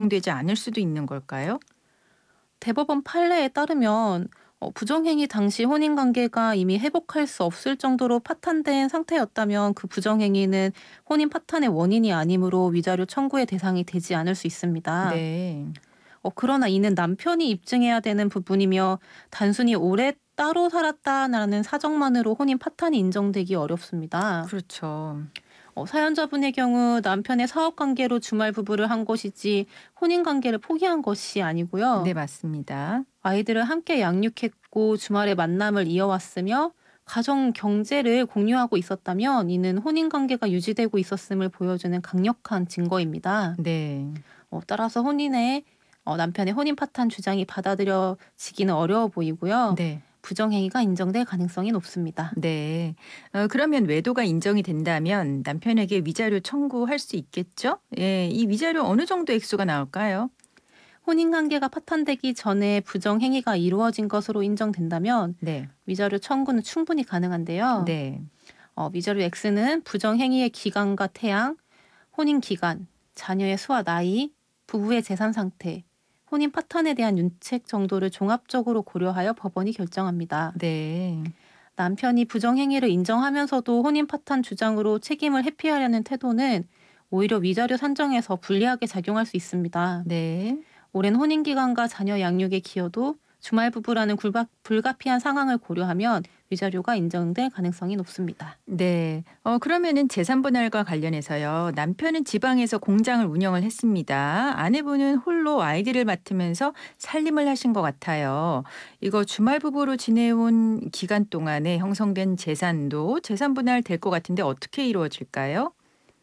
적용되지 않을 수도 있는 걸까요? 대법원 판례에 따르면 부정행위 당시 혼인관계가 이미 회복할 수 없을 정도로 파탄된 상태였다면 그 부정행위는 혼인 파탄의 원인이 아니므로 위자료 청구의 대상이 되지 않을 수 있습니다. 네. 그러나 이는 남편이 입증해야 되는 부분이며 단순히 오래 따로 살았다라는 사정만으로 혼인 파탄이 인정되기 어렵습니다. 그렇죠. 사연자분의 경우 남편의 사업 관계로 주말 부부를 한 것이지 혼인 관계를 포기한 것이 아니고요. 네, 맞습니다. 아이들을 함께 양육했고 주말에 만남을 이어왔으며 가정 경제를 공유하고 있었다면 이는 혼인 관계가 유지되고 있었음을 보여주는 강력한 증거입니다. 네. 따라서 남편의 혼인 파탄 주장이 받아들여지기는 어려워 보이고요. 네. 부정행위가 인정될 가능성이 높습니다. 네. 그러면 외도가 인정이 된다면 남편에게 위자료 청구할 수 있겠죠? 예. 이 위자료 어느 정도 액수가 나올까요? 혼인 관계가 파탄되기 전에 부정행위가 이루어진 것으로 인정된다면 네. 위자료 청구는 충분히 가능한데요. 네. 위자료 X는 부정행위의 기간과 태양, 혼인 기간, 자녀의 수와 나이, 부부의 재산 상태, 혼인 파탄에 대한 윤책 정도를 종합적으로 고려하여 법원이 결정합니다. 네. 남편이 부정행위를 인정하면서도 혼인 파탄 주장으로 책임을 회피하려는 태도는 오히려 위자료 산정에서 불리하게 작용할 수 있습니다. 네. 오랜 혼인 기간과 자녀 양육의 기여도 주말 부부라는 불가피한 상황을 고려하면 위자료가 인정될 가능성이 높습니다. 네. 그러면은 재산 분할과 관련해서요. 남편은 지방에서 공장을 운영을 했습니다. 아내분은 홀로 아이들을 맡으면서 살림을 하신 것 같아요. 이거 주말 부부로 지내온 기간 동안에 형성된 재산도 재산 분할 될 것 같은데 어떻게 이루어질까요?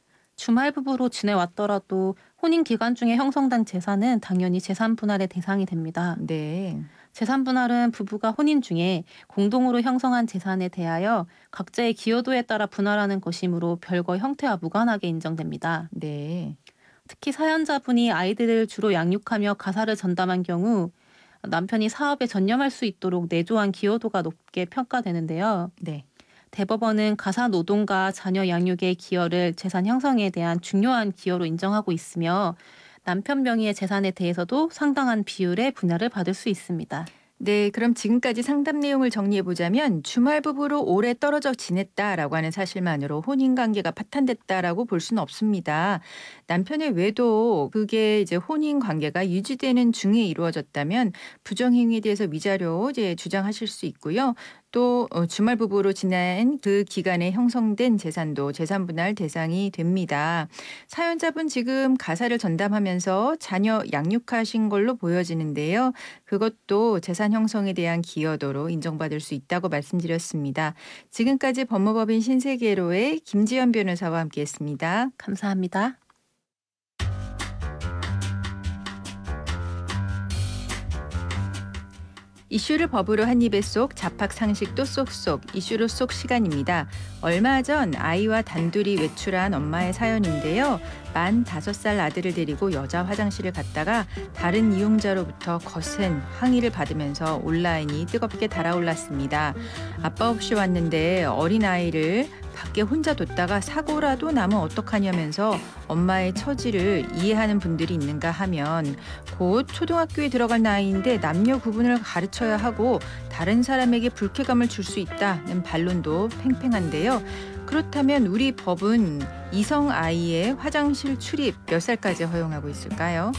주말 부부로 지내왔더라도 혼인 기간 중에 형성된 재산은 당연히 재산 분할의 대상이 됩니다. 네. 재산 분할은 부부가 혼인 중에 공동으로 형성한 재산에 대하여 각자의 기여도에 따라 분할하는 것이므로 별거 형태와 무관하게 인정됩니다. 네. 특히 사연자분이 아이들을 주로 양육하며 가사를 전담한 경우 남편이 사업에 전념할 수 있도록 내조한 기여도가 높게 평가되는데요. 네. 대법원은 가사 노동과 자녀 양육의 기여를 재산 형성에 대한 중요한 기여로 인정하고 있으며 남편 명의의 재산에 대해서도 상당한 비율의 분할을 받을 수 있습니다. 네, 그럼 지금까지 상담 내용을 정리해 보자면 주말 부부로 오래 떨어져 지냈다라고 하는 사실만으로 혼인 관계가 파탄됐다라고 볼 수는 없습니다. 남편의 외도 그게 이제 혼인 관계가 유지되는 중에 이루어졌다면 부정행위에 대해서 위자료 이제 주장하실 수 있고요. 또 주말 부부로 지낸 그 기간에 형성된 재산도 재산 분할 대상이 됩니다. 사연자분 지금 가사를 전담하면서 자녀 양육하신 걸로 보여지는데요. 그것도 재산 형성에 대한 기여도로 인정받을 수 있다고 말씀드렸습니다. 지금까지 법무법인 신세계로의 김지연 변호사와 함께했습니다. 감사합니다. 이슈를 법으로 한 입에 쏙 잡학 상식도 쏙쏙 이슈로 쏙 시간입니다. 얼마 전 아이와 단둘이 외출한 엄마의 사연인데요. 만 5살 아들을 데리고 여자 화장실을 갔다가 다른 이용자로부터 거센 항의를 받으면서 온라인이 뜨겁게 달아올랐습니다. 아빠 없이 왔는데 어린아이를 밖에 혼자 뒀다가 사고라도 나면 어떡하냐면서 엄마의 처지를 이해하는 분들이 있는가 하면 곧 초등학교에 들어갈 나이인데 남녀 구분을 가르쳐야 하고 다른 사람에게 불쾌감을 줄 수 있다는 반론도 팽팽한데요. 그렇다면 우리 법은 이성 아이의 화장실 출입 몇 살까지 허용하고 있을까요?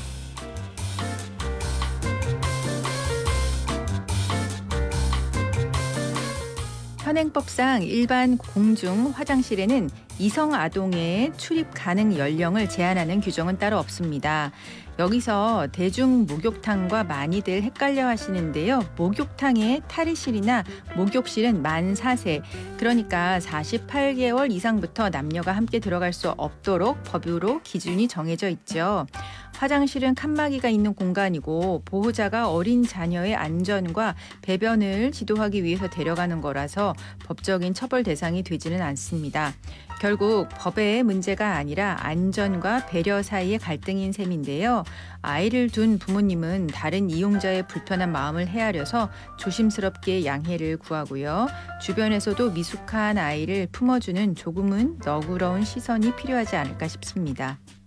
현행법상 일반 공중 화장실에는 이성 아동의 출입 가능 연령을 제한하는 규정은 따로 없습니다. 여기서 대중 목욕탕과 많이들 헷갈려 하시는데요. 목욕탕의 탈의실이나 목욕실은 만 4세, 그러니까 48개월 이상부터 남녀가 함께 들어갈 수 없도록 법으로 기준이 정해져 있죠. 화장실은 칸막이가 있는 공간이고 보호자가 어린 자녀의 안전과 배변을 지도하기 위해서 데려가는 거라서 법적인 처벌 대상이 되지는 않습니다. 결국 법의 문제가 아니라 안전과 배려 사이의 갈등인 셈인데요. 아이를 둔 부모님은 다른 이용자의 불편한 마음을 헤아려서 조심스럽게 양해를 구하고요. 주변에서도 미숙한 아이를 품어주는 조금은 너그러운 시선이 필요하지 않을까 싶습니다.